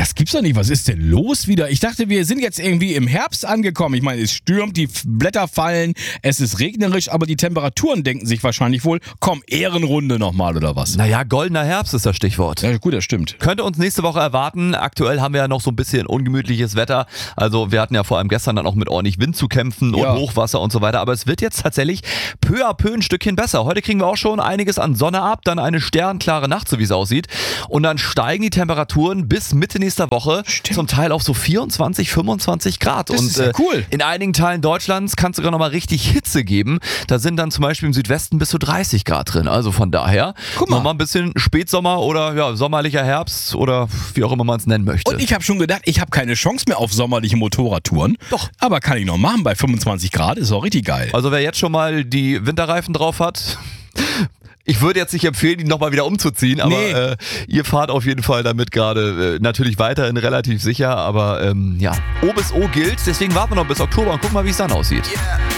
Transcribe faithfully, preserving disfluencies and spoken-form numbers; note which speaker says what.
Speaker 1: Das gibt's doch nicht. Was ist denn los wieder? Ich dachte, wir sind jetzt irgendwie im Herbst angekommen. Ich meine, es stürmt, die Blätter fallen, es ist regnerisch, aber die Temperaturen denken sich wahrscheinlich wohl, komm, Ehrenrunde nochmal oder was?
Speaker 2: Naja, goldener Herbst ist das Stichwort.
Speaker 1: Ja gut, das stimmt.
Speaker 2: Könnte uns nächste Woche erwarten. Aktuell haben wir ja noch so ein bisschen ungemütliches Wetter. Also wir hatten ja vor allem gestern dann auch mit ordentlich Wind zu kämpfen und
Speaker 1: Ja.
Speaker 2: Hochwasser und so weiter. Aber es wird jetzt tatsächlich peu à peu ein Stückchen besser. Heute kriegen wir auch schon einiges an Sonne ab, dann eine sternklare Nacht, so wie es aussieht. Und dann steigen die Temperaturen bis Mitte nächster Woche
Speaker 1: Stimmt.
Speaker 2: zum Teil auf so vierundzwanzig, fünfundzwanzig Grad.
Speaker 1: Das
Speaker 2: und
Speaker 1: ist ja cool.
Speaker 2: in einigen Teilen Deutschlands kann es sogar nochmal richtig Hitze geben. Da sind dann zum Beispiel im Südwesten bis zu dreißig Grad drin. Also von daher
Speaker 1: Guck mal.
Speaker 2: nochmal ein bisschen Spätsommer oder ja, sommerlicher Herbst oder wie auch immer man es nennen möchte.
Speaker 1: Und ich habe schon gedacht, ich habe keine Chance mehr auf sommerliche Motorradtouren.
Speaker 2: Doch.
Speaker 1: Aber kann ich noch machen bei fünfundzwanzig Grad, ist auch richtig geil.
Speaker 2: Also wer jetzt schon mal die Winterreifen drauf hat, ich würde jetzt nicht empfehlen, die nochmal wieder umzuziehen, aber
Speaker 1: Nee.
Speaker 2: äh, ihr fahrt auf jeden Fall damit gerade äh, natürlich weiterhin relativ sicher, aber ähm, ja, O bis O gilt, deswegen warten wir noch bis Oktober und gucken mal, wie es dann aussieht.